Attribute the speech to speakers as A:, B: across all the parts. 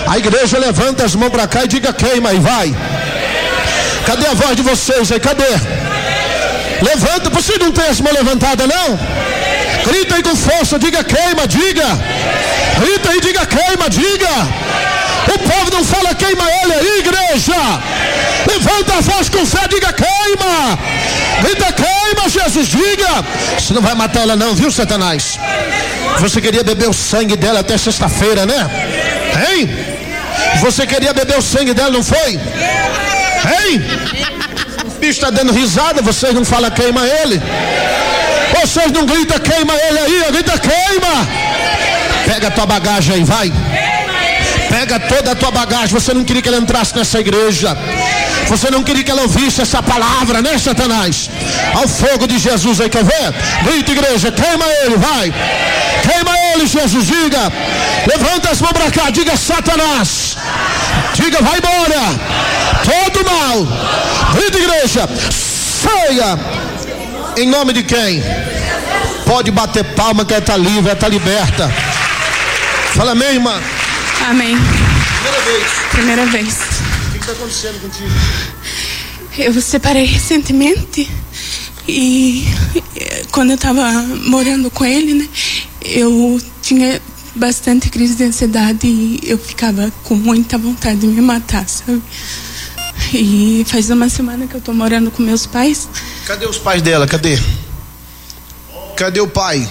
A: A igreja levanta as mãos para cá e diga queima aí, vai. Cadê a voz de vocês aí? Cadê? Levanta, você não tem as mãos levantadas não? Grita aí com força, diga queima, diga. Grita aí, diga queima, diga. O povo não fala queima ele aí, igreja. Levanta a voz com fé, diga queima. Grita queima, Jesus, diga. Você não vai matar ela não, viu, Satanás? Você queria beber o sangue dela até sexta-feira, né? Hein? Você queria beber o sangue dela, não foi? Hein? O bicho está dando risada, vocês não falam queima ele. Vocês não gritam queima ele aí, grita queima. Pega a tua bagagem aí, vai. Pega toda a tua bagagem. Você não queria que ela entrasse nessa igreja. Você não queria que ela ouvisse essa palavra, né, Satanás? Ao fogo de Jesus aí, quer ver? Grita, igreja, queima ele, vai. Queima ele, Jesus, diga. Levanta as mãos para cá, diga Satanás. Diga, vai embora. Todo mal. Grita, igreja, saia. Em nome de quem? Pode bater palma que ela está livre, ela está liberta. Fala amém, irmã.
B: Amém.
A: Primeira vez.
B: Primeira vez.
A: O que está acontecendo contigo?
B: Eu separei recentemente e quando eu estava morando com ele, né, eu tinha bastante crise de ansiedade e eu ficava com muita vontade de me matar, sabe? E faz uma semana que eu tô morando com meus pais.
A: Cadê os pais dela? Cadê? Cadê o pai?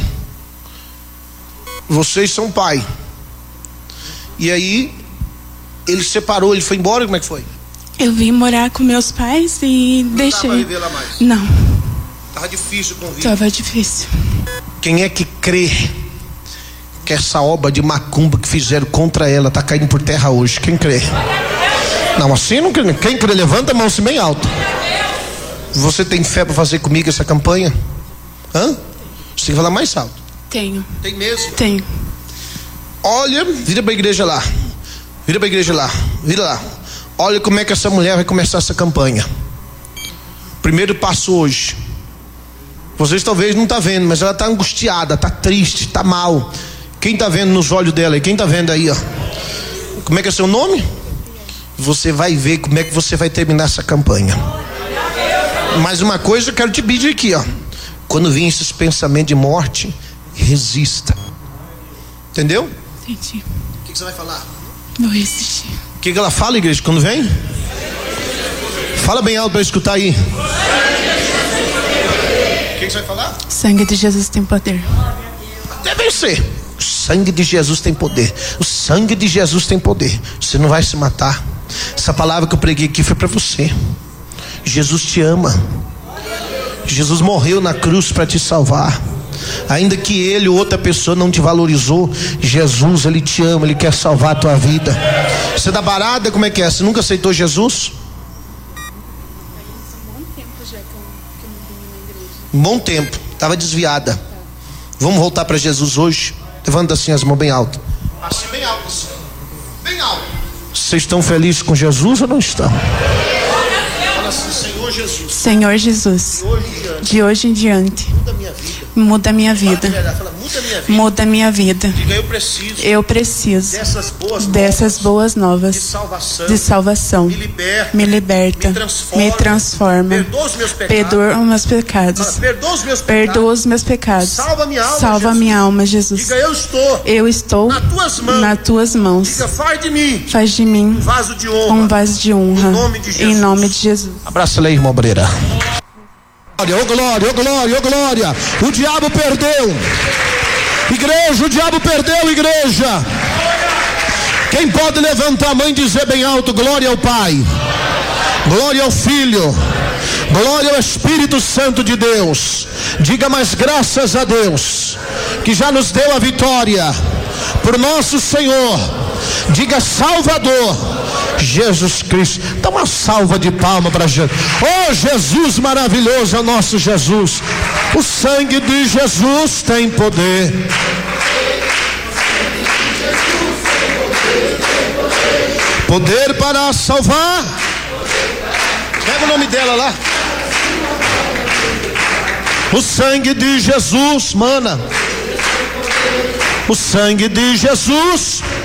A: Vocês são pai. E aí, ele separou, ele foi embora, como é que foi?
B: Eu vim morar com meus pais e
A: não
B: deixei.
A: Não dava pra viver lá mais?
B: Não.
A: Tava difícil o convívio.
B: Tava difícil.
A: Quem é que crê que essa obra de macumba que fizeram contra ela tá caindo por terra hoje? Quem crê? Não, assim não crê. Quem crê, levanta a mão assim bem alto. Você tem fé para fazer comigo essa campanha? Hã? Você tem que falar mais alto.
B: Tenho.
A: Tem mesmo?
B: Tenho.
A: Olha, vira pra igreja lá. Vira pra igreja lá. Vira lá. Olha como é que essa mulher vai começar essa campanha. Primeiro passo hoje. Vocês talvez não tá vendo, mas ela tá angustiada, tá triste, tá mal. Quem tá vendo nos olhos dela? E quem tá vendo aí, ó? Como é que é seu nome? Você vai ver como é que você vai terminar essa campanha. Mais uma coisa eu quero te pedir aqui, ó. Quando vir esses pensamentos de morte, resista. Entendeu?
B: Entendi.
A: O que você vai falar?
B: Vou resistir.
A: O que ela fala, igreja, quando vem? Fala bem alto para escutar aí. O que você vai falar?
B: Sangue de Jesus tem poder.
A: Até vencer. O sangue de Jesus tem poder. O sangue de Jesus tem poder. Você não vai se matar. Essa palavra que eu preguei aqui foi para você. Jesus te ama. Jesus morreu na cruz para te salvar. Ainda que ele ou outra pessoa não te valorizou, Jesus, ele te ama, ele quer salvar a tua vida. Você tá parada, como é que é? Você nunca aceitou Jesus? Um bom tempo, estava desviada. Vamos voltar para Jesus hoje? Levanta assim as mãos bem alto. Assim, bem alto, assim. Bem alto. Vocês estão felizes com Jesus ou não estão? Fala assim, Senhor Jesus.
B: Senhor Jesus, de hoje em diante, muda a minha vida. Muda a minha vida.
A: Diga,
B: eu preciso dessas boas novas de salvação. Me liberta. Me transforma. Perdoa os meus pecados. Perdoa os meus pecados. Salva minha alma, Jesus.
A: Diga,
B: eu estou nas tuas mãos.
A: Diga,
B: faz de mim um vaso de honra. Em nome de Jesus.
A: Abraça lá, irmã Obreira. Glória, oh glória, oh glória, oh glória. O diabo perdeu. Igreja, o diabo perdeu, igreja. Quem pode levantar a mão e dizer bem alto: glória ao Pai, glória ao Filho, glória ao Espírito Santo de Deus. Diga, mas graças a Deus que já nos deu a vitória por nosso Senhor. Diga, Salvador Jesus Cristo. Dá uma salva de palma para Jesus. Oh, Jesus maravilhoso é o nosso Jesus. O sangue de Jesus tem poder. Poder para salvar. Pega o nome dela lá. O sangue de Jesus, mana. O sangue de Jesus